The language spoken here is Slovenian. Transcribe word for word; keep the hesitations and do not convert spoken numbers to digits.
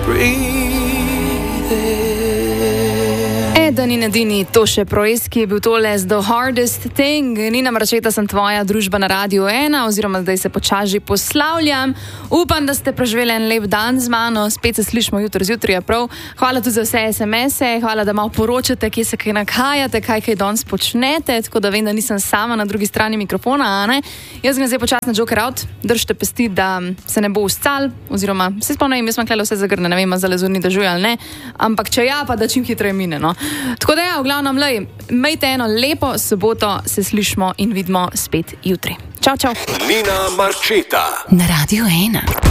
Eden in edini Toše Proeski je bil tole z The Hardest Thing. Nina Marčeta, sem tvoja družba na Radiu ena, oziroma zdaj se počasi poslavljam. Upam, da ste preživeli en lep dan z mano, spet se slišimo jutro zjutraj, prav. Hvala tudi za vse es em ese, hvala, da malo poročate, kje se kaj nakajate, kaj kaj danes počnete, tako da vem, da nisem sama na drugi strani mikrofona, a ne? Jaz grem zdaj počasi na Joker out, držite pesti, da se ne bo uscal, oziroma se spomnim, jaz sem klele vse zagrne, ne vem, zale zunni dežuje ali ne, ampak če ja, pa da čim hitreje mine, no. Tako da ja, v glavnem, lej, imejte eno lepo soboto, se slišimo in vidimo spet jutri. Čau, čau. Nina Marčeta na Radiu ena.